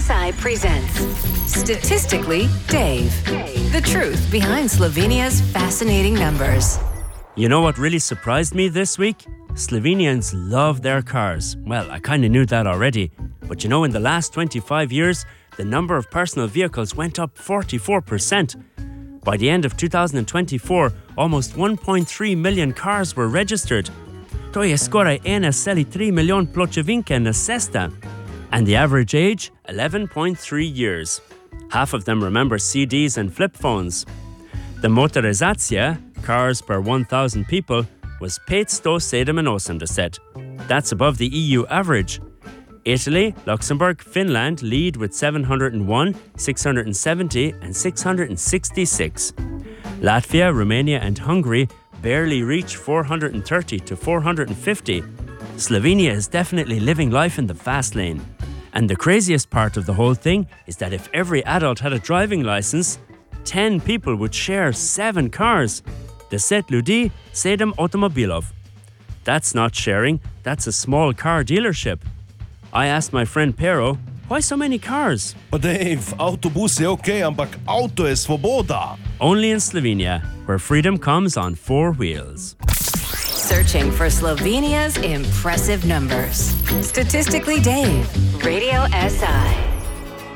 SI presents Statistically Dave. The truth behind Slovenia's fascinating numbers. You know what really surprised me this week? Slovenians love their cars. Well, I kind of knew that already. But you know, in the last 25 years, the number of personal vehicles went up 44%. By the end of 2024, almost 1.3 million cars were registered. To je skoraj 1,3 milijon pločevinke na cesta. And the average age, 11.3 years. Half of them remember CDs and flip phones. The motorizacija, cars per 1,000 people, was 587. That's above the EU average. Italy, Luxembourg, Finland lead with 701, 670 and 666. Latvia, Romania and Hungary barely reach 430 to 450. Slovenia is definitely living life in the fast lane. And the craziest part of the whole thing is that if every adult had a driving license, 10 people would share 7 cars. 10 ljudi, 7 avtomobilov. That's not sharing, that's a small car dealership. I asked my friend Pero, why so many cars? Pa Dave, avtobus je okej, ampak avto je svoboda. Only in Slovenia, where freedom comes on 4 wheels. Searching for Slovenia's impressive numbers. Statistically Dave, Radio SI.